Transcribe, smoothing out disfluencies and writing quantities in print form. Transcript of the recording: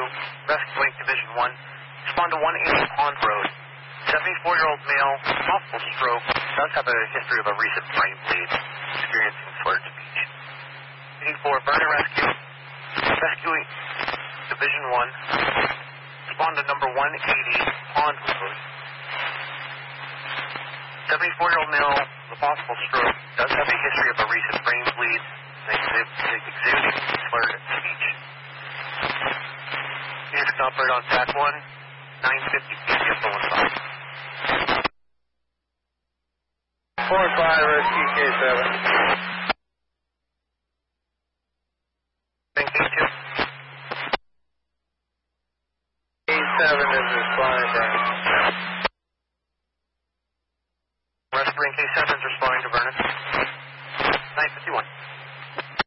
rescuing Division 1. Respond to 180 Pond Road. 74-year-old male, possible stroke, does have a history of a recent brain bleed, experiencing slurred speech. Looking for burner rescue. Rescuing Division 1. Respond to number 180 Pond Road. 74-year-old male with a possible stroke does have a history of a recent brain bleed, exhibiting slurred speech. Units can operate on TAC 1, 950 PCS Boulevard. 4-5, rescue K7. Thank you, K2. K7 is responding, Brian.